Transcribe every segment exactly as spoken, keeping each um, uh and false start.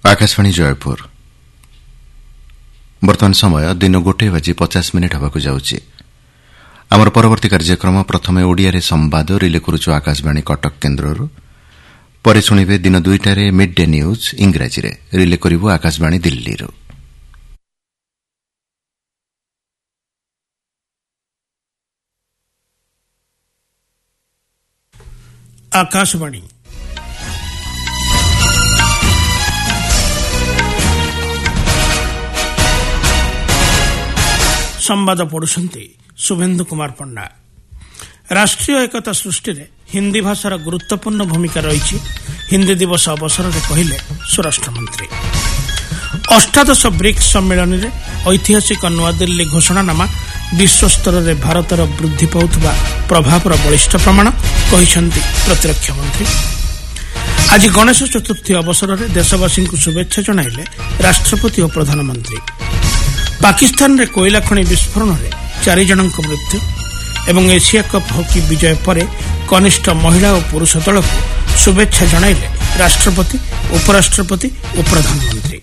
आकाशवाणी जयपुर बर्तमान समय दिन गोटे बजी पचास मिनिट हवाक जाउछि। आमर परवर्ती कार्यक्रम प्रथमे ओडिया संवाद रिले करुछु आकाशवाणी कटक केन्द्रରୁ परे शुणिबे दिन दुईटारे मिड डे न्यूज इंग्राजी रे रिले करिवो आकाशवाणी दिल्ली रो। आकाशवाणी संवाद पढ़ुछंती शुभेन्दु कुमार पंडा। राष्ट्रीय एकता सृष्टि रे हिंदी भाषार गुरुत्वपूर्ण भूमिका रही हिंदी दिवस अवसर में कहले स्वराष्ट्र मंत्री। अष्टादश ब्रिक्स सम्मेलन में ऐतिहासिक नूआदिल्ली घोषणानामा विश्वस्तर में भारतर वृद्धि पाउथबा प्रभावर बलिष्ठ प्रमाण कहिसेंती प्रतिरक्षा मंत्री। आज गणेश चतुर्थी अवसर में देशवासी को शुभेच्छा जणाइले राष्ट्रपति और प्रधानमंत्री। पाकिस्तान रे कोयला खनि विस्फोरण में चार जनक मृत्यु एवं एशिया कप हॉकी विजय पर कनिष्ठ महिला और पुरुष दल को शुभेच्छा जणाइले राष्ट्रपति उपराष्ट्रपति और प्रधानमंत्री।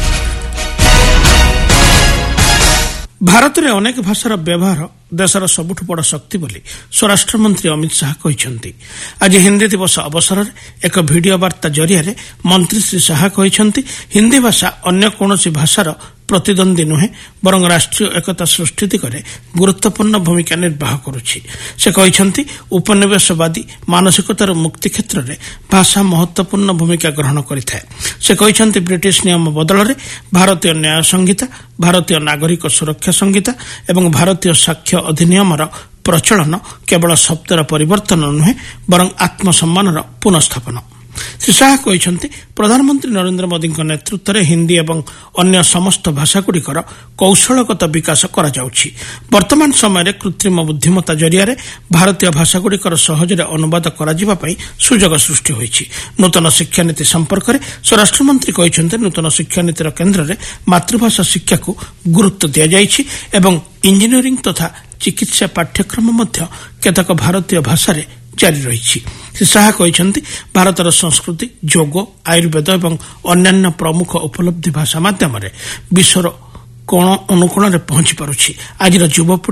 भारत में अनेक भाषार व्यवहार देशर सबुठ बड़ शक्ति बोली स्वराष्ट्र मंत्री अमित शाह कहते। आज हिंदी दिवस अवसर में एक भिडियो वार्ता जरिया मंत्री श्री शाह कहते हिंदी भाषा अन्य कौनसी भाषार प्रतिद्वंदी नुहे बरं राष्ट्रीय एकता सृष्टि दिगरे गुरुत्वपूर्ण भूमिका निर्वाह करुछि। से कहते उपनिवेशवादी मानसिकतार मुक्ति क्षेत्र में भाषा महत्वपूर्ण भूमिका ग्रहण करिଥାଏ। से कहते ब्रिटिश नियम बदल में भारतीय न्याय संहिता, भारतीय नागरिक सुरक्षा संहिता एवं भारतीय साक्ष्य अधिनियमर प्रचलन केवल शब्दर परिवर्तन नुहे बरं आत्मसम्मानर पुनस्थापन। श्री शाह कहते प्रधानमंत्री नरेंद्र मोदी नेतृत्व में हिंदी एवं अन्य समस्त भाषागुड़िकर कौशलगत विकास करा जाउछि। वर्तमान समय कृत्रिम बुद्धिमत्ता जरिया भारतीय भाषागुड़िकर सहजरे अनुवाद करा जिबा पई सुजोग सृष्टि होइछि। नूतन शिक्षा नीति संपर्क में स्वराष्ट्र मंत्री कहते नूतन शिक्षा नीतिर केन्द्र में मातृभाषा शिक्षा को गुरुत्व दिया जाइछि एवं इंजीनियरिंग तथा चिकित्सा पाठ्यक्रम मध्य केतक भारतीय भाषा जारी रही। श्री शाह कहते भारतर संस्कृति, योग, आयुर्वेद एवं अन्यान्य प्रमुख उपलब्धि भाषा माध्यम विश्वर कोण अनुकोण पहुंची पारुछि। आज युवपीढ़ी